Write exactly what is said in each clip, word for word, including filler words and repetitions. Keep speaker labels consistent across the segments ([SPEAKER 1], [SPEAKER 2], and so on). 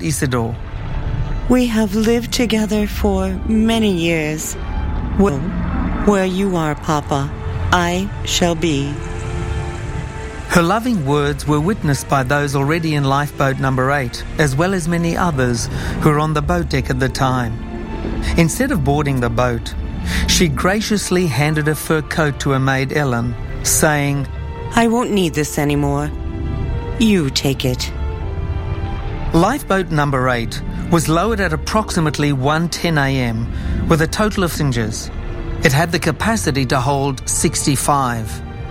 [SPEAKER 1] Isidore.
[SPEAKER 2] We have lived together for many years. Well, where you are, Papa, I shall be.
[SPEAKER 1] Her loving words were witnessed by those already in lifeboat number eight, as well as many others who were on the boat deck at the time. Instead of boarding the boat, she graciously handed a fur coat to her maid Ellen, saying,
[SPEAKER 2] I won't need this anymore. You take it.
[SPEAKER 1] Lifeboat number eight was lowered at approximately one ten a.m. with a total of passengers. It had the capacity to hold sixty-five.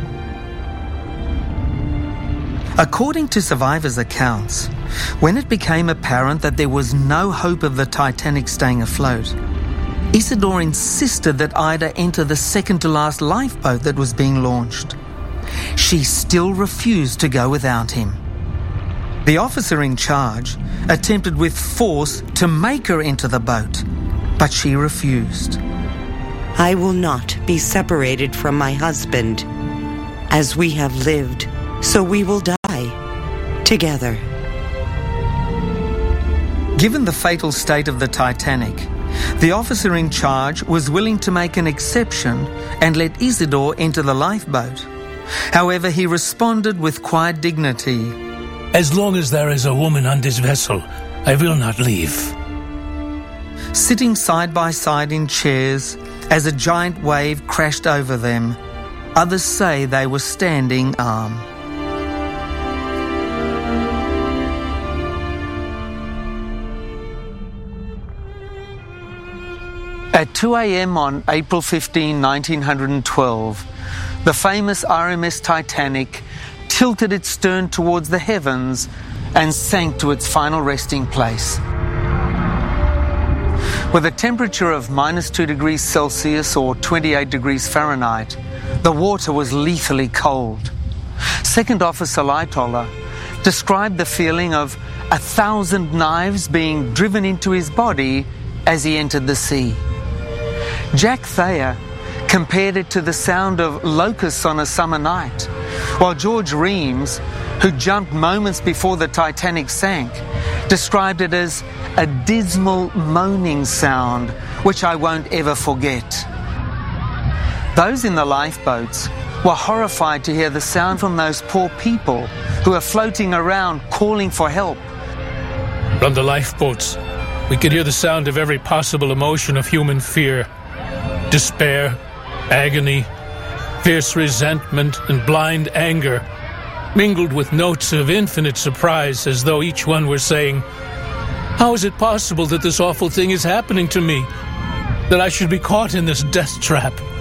[SPEAKER 1] According to survivors' accounts, when it became apparent that there was no hope of the Titanic staying afloat, Isidore insisted that Ida enter the second-to-last lifeboat that was being launched. She still refused to go without him. The officer in charge attempted with force to make her enter the boat, but she refused.
[SPEAKER 2] I will not be separated from my husband. As we have lived, so we will die together.
[SPEAKER 1] Given the fatal state of the Titanic, the officer in charge was willing to make an exception and let Isidore enter the lifeboat. However, he responded with quiet dignity.
[SPEAKER 3] As long as there is a woman on this vessel, I will not leave.
[SPEAKER 1] Sitting side by side in chairs as a giant wave crashed over them, others say they were standing arm. At two a.m. on April fifteenth, nineteen twelve, the famous R M S Titanic tilted its stern towards the heavens and sank to its final resting place. With a temperature of minus two degrees Celsius or twenty-eight degrees Fahrenheit, the water was lethally cold. Second Officer Lightoller described the feeling of a thousand knives being driven into his body as he entered the sea. Jack Thayer compared it to the sound of locusts on a summer night, while George Reams, who jumped moments before the Titanic sank, described it as a dismal moaning sound, which I won't ever forget. Those in the lifeboats were horrified to hear the sound from those poor people who were floating around calling for help.
[SPEAKER 3] From the lifeboats, we could hear the sound of every possible emotion of human fear, despair, agony, fierce resentment, and blind anger, mingled with notes of infinite surprise, as though each one were saying, "How is it possible that this awful thing is happening to me? That I should be caught in this death trap?"